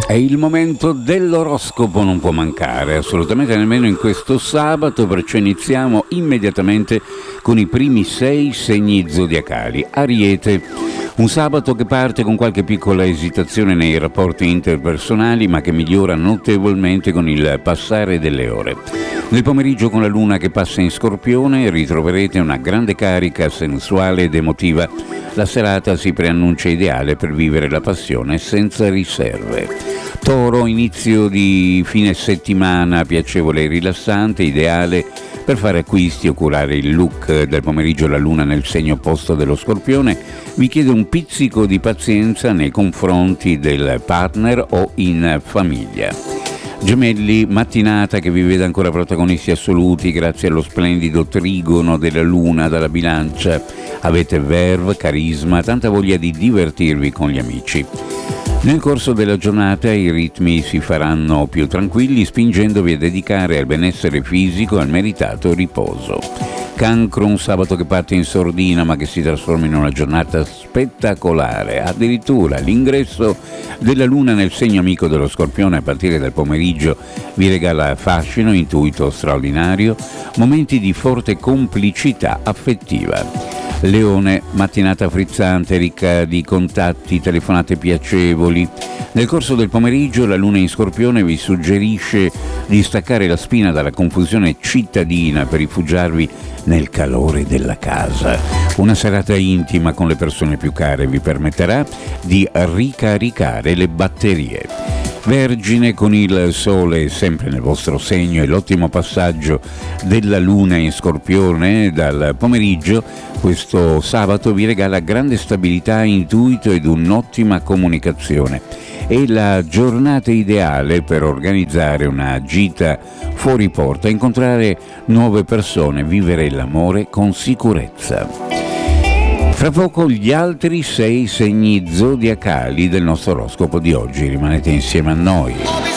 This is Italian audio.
È il momento dell'oroscopo, non può mancare assolutamente, nemmeno in questo sabato, perciò iniziamo immediatamente con i primi 6 segni zodiacali. Ariete, un sabato che parte con qualche piccola esitazione nei rapporti interpersonali, ma che migliora notevolmente con il passare delle ore. Nel pomeriggio, con la luna che passa in Scorpione, ritroverete una grande carica sensuale ed emotiva. La serata si preannuncia ideale per vivere la passione senza riserve. Toro, inizio di fine settimana piacevole e rilassante, ideale per fare acquisti o curare il look. Del pomeriggio la luna nel segno opposto dello Scorpione vi chiede un pizzico di pazienza nei confronti del partner o in famiglia. Gemelli, mattinata che vi vede ancora protagonisti assoluti grazie allo splendido trigono della luna dalla bilancia. Avete verve, carisma, tanta voglia di divertirvi con gli amici. Nel corso della giornata i ritmi si faranno più tranquilli, spingendovi a dedicare al benessere fisico e al meritato riposo. Cancro, un sabato che parte in sordina ma che si trasforma in una giornata spettacolare. Addirittura l'ingresso della luna nel segno amico dello Scorpione a partire dal pomeriggio vi regala fascino, intuito straordinario, momenti di forte complicità affettiva. Leone, mattinata frizzante, ricca di contatti, telefonate piacevoli. Nel corso del pomeriggio la luna in Scorpione vi suggerisce di staccare la spina dalla confusione cittadina per rifugiarvi nel calore della casa. Una serata intima con le persone più care vi permetterà di ricaricare le batterie. Vergine, con il sole sempre nel vostro segno e l'ottimo passaggio della luna in Scorpione dal pomeriggio, questo sabato vi regala grande stabilità, intuito ed un'ottima comunicazione. È la giornata ideale per organizzare una gita fuori porta, incontrare nuove persone, vivere l'amore con sicurezza. Fra poco gli altri 6 segni zodiacali del nostro oroscopo di oggi. Rimanete insieme a noi.